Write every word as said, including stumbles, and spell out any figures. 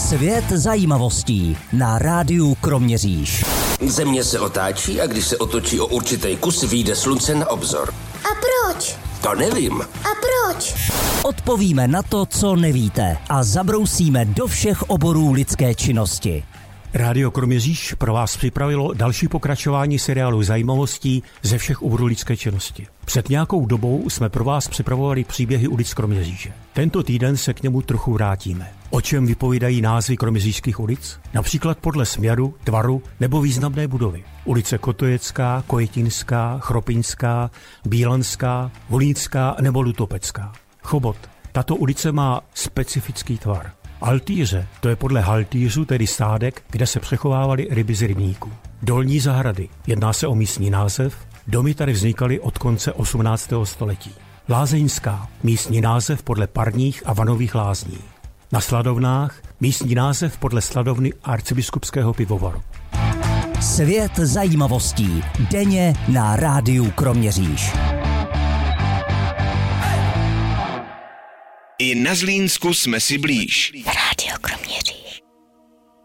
Svět zajímavostí na rádiu Kroměříž. Země se otáčí a když se otočí o určitý kus, vyjde slunce na obzor. A proč? To nevím. A proč? Odpovíme na to, co nevíte a zabrousíme do všech oborů lidské činnosti. Rádio Kroměříž pro vás připravilo další pokračování seriálu zajímavostí ze všech oborů lidské činnosti. Před nějakou dobou jsme pro vás připravovali příběhy ulic Kroměříže. Tento týden se k němu trochu vrátíme. O čem vypovídají názvy kroměřížských ulic? Například podle směru, tvaru nebo významné budovy. Ulice Kotojecká, Kojetinská, Chropiňská, Bílanská, Volínská nebo Lutopecká. Chobot. Tato ulice má specifický tvar. Altýře, to je podle haltýřů, tedy stádek, kde se přechovávaly ryby z rybníků. Dolní zahrady, jedná se o místní název, domy tady vznikaly od konce osmnáctého století. Lázeňská, místní název podle parních a vanových lázní. Na Sladovnách, místní název podle sladovny arcibiskupského pivovaru. Svět zajímavostí, denně na rádiu Kroměříž. I na Zlínsku jsme si blíž. Rádio Kroměříž.